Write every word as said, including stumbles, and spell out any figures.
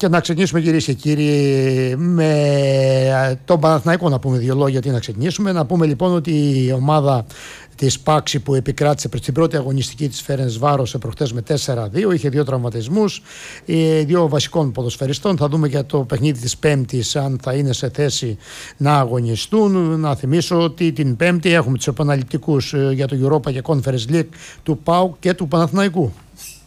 Και να ξεκινήσουμε, κυρίες και κύριοι, με τον Παναθηναϊκό να πούμε δύο λόγια. Γιατί να ξεκινήσουμε. Να πούμε λοιπόν ότι η ομάδα της Πάξη που επικράτησε στην πρώτη αγωνιστική της Φερεντσβάρος προχτές με τέσσερα δύο, είχε δύο τραυματισμούς, δύο βασικών ποδοσφαιριστών. Θα δούμε για το παιχνίδι της Πέμπτης αν θα είναι σε θέση να αγωνιστούν. Να θυμίσω ότι την Πέμπτη έχουμε τους επαναληπτικούς για το Europa και Conference League του ΠΑΟΚ και του Παναθηναϊκού.